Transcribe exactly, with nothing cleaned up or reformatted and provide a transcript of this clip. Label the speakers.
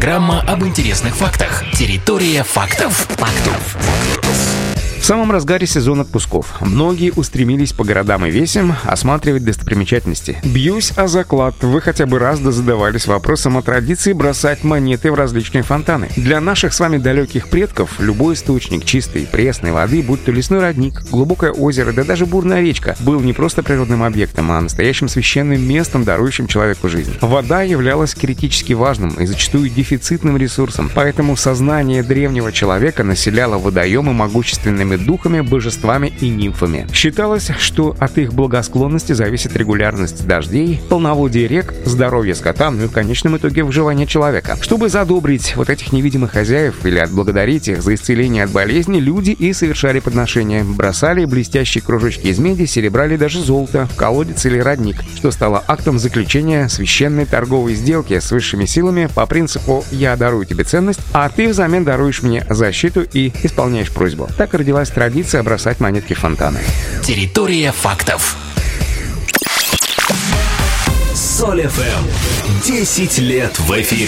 Speaker 1: Программа об интересных фактах. Территория фактов. Фактов.
Speaker 2: В самом разгаре сезона отпусков многие устремились по городам и весям осматривать достопримечательности. Бьюсь о заклад, вы хотя бы раз задавались вопросом о традиции бросать монеты в различные фонтаны. Для наших с вами далеких предков любой источник чистой пресной воды, будь то лесной родник, глубокое озеро, да даже бурная речка, был не просто природным объектом, а настоящим священным местом, дарующим человеку жизнь. Вода являлась критически важным и зачастую дефицитным ресурсом, поэтому сознание древнего человека населяло водоемы могущественными духами, божествами и нимфами. Считалось, что от их благосклонности зависит регулярность дождей, полноводие рек, здоровье скота, ну и в конечном итоге выживание человека. Чтобы задобрить вот этих невидимых хозяев или отблагодарить их за исцеление от болезни, люди и совершали подношения. Бросали блестящие кружочки из меди, серебра или даже золота в колодец или родник, что стало актом заключения священной торговой сделки с высшими силами по принципу «я дарую тебе ценность, а ты взамен даруешь мне защиту и исполняешь просьбу». Так и родилась традиция бросать монетки в фонтаны.
Speaker 1: Территория фактов.
Speaker 3: Соль эф эм. десять лет в эфире.